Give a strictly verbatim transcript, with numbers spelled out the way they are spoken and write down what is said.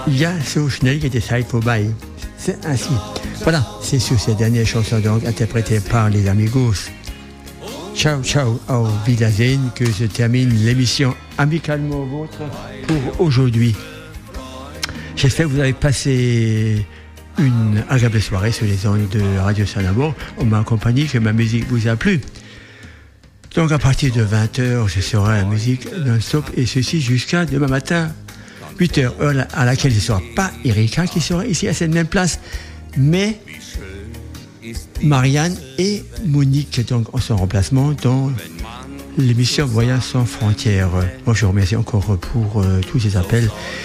Ja, so schnell geht die Zeit vorbei. C'est ainsi. Voilà, c'est sur cette dernière chanson donc interprétée par les Amigos. Ciao, ciao, au Wiedersehen, que se termine l'émission Amicalement Vôtre pour aujourd'hui. J'espère que vous avez passé une agréable soirée sur les ondes de Radio Saint-Amour. On m'a accompagné, que ma musique vous a plu. Donc à partir de vingt heures, je serai la musique non-stop et ceci jusqu'à demain matin, huit heures, heure à laquelle il ne sera pas Erika qui sera ici à cette même place, mais Marianne et Monique, donc en son remplacement dans l'émission Voyage sans frontières. Moi je vous remercie encore pour euh, tous ces appels